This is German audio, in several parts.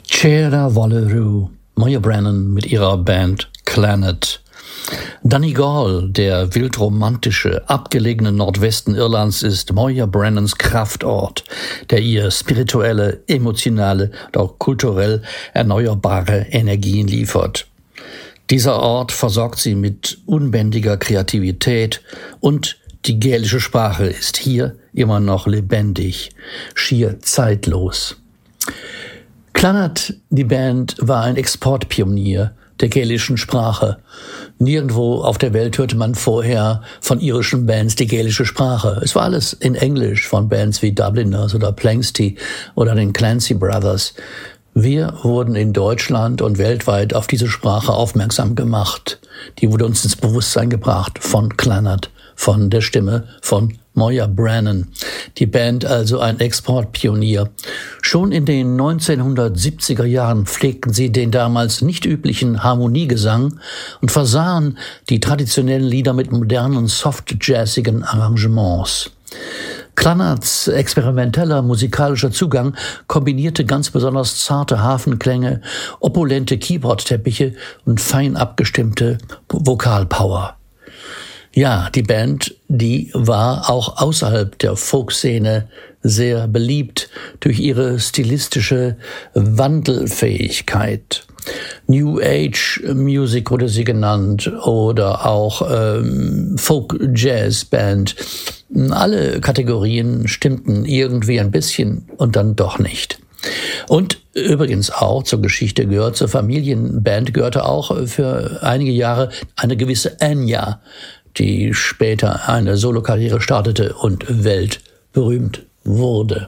Cera Voleroo, Moya Brennan mit ihrer Band Clannad. Donegal, der wildromantische, abgelegene Nordwesten Irlands, ist Moya Brennans Kraftort, der ihr spirituelle, emotionale und auch kulturell erneuerbare Energien liefert. Dieser Ort versorgt sie mit unbändiger Kreativität und die gälische Sprache ist hier immer noch lebendig, schier zeitlos. Clannad, die Band, war ein Exportpionier der gälischen Sprache. Nirgendwo auf der Welt hörte man vorher von irischen Bands die gälische Sprache. Es war alles in Englisch von Bands wie Dubliners oder Planxty oder den Clancy Brothers. Wir wurden in Deutschland und weltweit auf diese Sprache aufmerksam gemacht. Die wurde uns ins Bewusstsein gebracht von Clannad, von der Stimme von Moya Brennan. Die Band also ein Exportpionier. Schon in den 1970er Jahren pflegten sie den damals nicht üblichen Harmoniegesang und versahen die traditionellen Lieder mit modernen, soft-jazzigen Arrangements. Clannads experimenteller musikalischer Zugang kombinierte ganz besonders zarte Hafenklänge, opulente Keyboard-Teppiche und fein abgestimmte Vokalpower. Ja, die Band, die war auch außerhalb der Folkszene sehr beliebt durch ihre stilistische Wandelfähigkeit. New Age Music wurde sie genannt oder auch Folk-Jazz-Band. Alle Kategorien stimmten irgendwie ein bisschen und dann doch nicht. Und übrigens auch zur Geschichte gehört, zur Familienband gehörte auch für einige Jahre eine gewisse Enya, die später eine Solokarriere startete und weltberühmt wurde.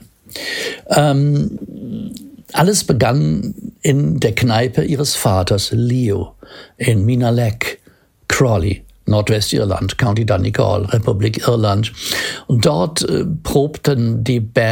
Alles begann in der Kneipe ihres Vaters Leo in Minalek, Crawley, Nordwestirland, County Donegal, Republik Irland. Und dort probten die Band